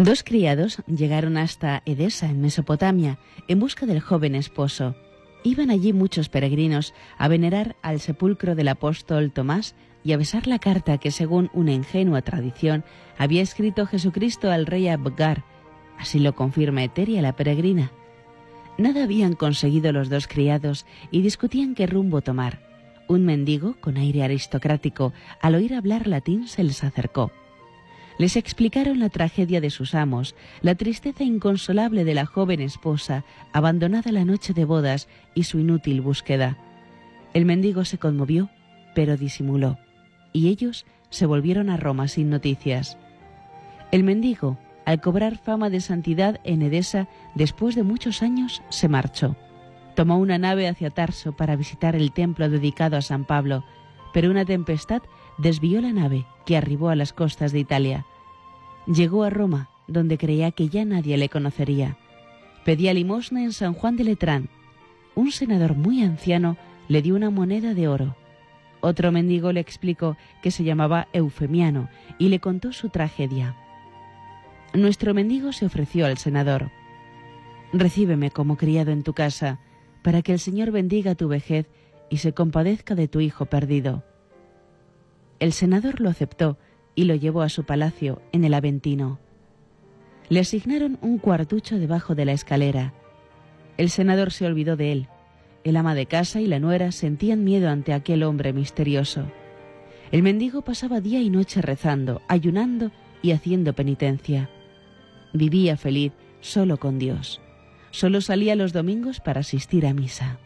Dos criados llegaron hasta Edesa, en Mesopotamia, en busca del joven esposo. Iban allí muchos peregrinos a venerar al sepulcro del apóstol Tomás y a besar la carta que, según una ingenua tradición, había escrito Jesucristo al rey Abgar. Así lo confirma Eteria, la peregrina. Nada habían conseguido los dos criados y discutían qué rumbo tomar. Un mendigo, con aire aristocrático, al oír hablar latín se les acercó. Les explicaron la tragedia de sus amos, la tristeza inconsolable de la joven esposa, abandonada la noche de bodas, y su inútil búsqueda. El mendigo se conmovió, pero disimuló, y ellos se volvieron a Roma sin noticias. El mendigo, al cobrar fama de santidad en Edesa, después de muchos años, se marchó. Tomó una nave hacia Tarso para visitar el templo dedicado a San Pablo, pero una tempestad desvió la nave, que arribó a las costas de Italia. Llegó a Roma, donde creía que ya nadie le conocería. Pedía limosna en San Juan de Letrán. Un senador muy anciano le dio una moneda de oro. Otro mendigo le explicó que se llamaba Eufemiano y le contó su tragedia. Nuestro mendigo se ofreció al senador. «Recíbeme como criado en tu casa, para que el Señor bendiga tu vejez y se compadezca de tu hijo perdido». El senador lo aceptó y lo llevó a su palacio en el Aventino. Le asignaron un cuartucho debajo de la escalera. El senador se olvidó de él. El ama de casa y la nuera sentían miedo ante aquel hombre misterioso. El mendigo pasaba día y noche rezando, ayunando y haciendo penitencia. Vivía feliz solo con Dios. Solo salía los domingos para asistir a misa.